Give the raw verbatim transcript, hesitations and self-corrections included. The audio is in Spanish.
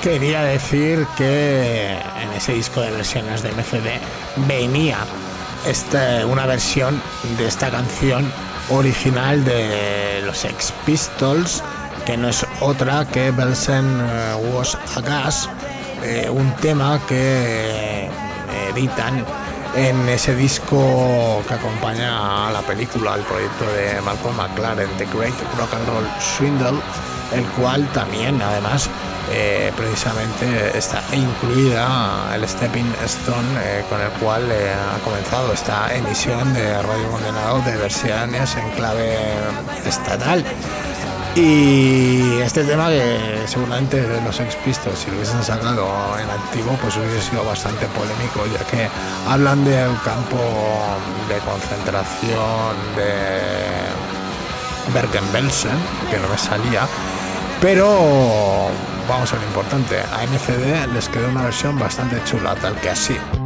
Quería decir que en ese disco de versiones de M C D venía este, una versión de esta canción original de los Sex Pistols, que no es otra que Belsen uh, Was a Gas, eh, un tema que eh, editan en ese disco que acompaña a la película, al proyecto de Malcolm McLaren, The Great Rock and Roll Swindle, el cual también, además, eh, precisamente está incluida el Stepping Stone, eh, con el cual eh, ha comenzado esta emisión de Radio Condenado de versiones en clave estatal. Y este tema, que seguramente los Sex Pistols, si lo hubiesen sacado en activo, pues hubiese sido bastante polémico, ya que hablan del campo de concentración de Bergen-Belsen, que no me salía, pero vamos a lo importante. A M C D les quedó una versión bastante chula, tal que así.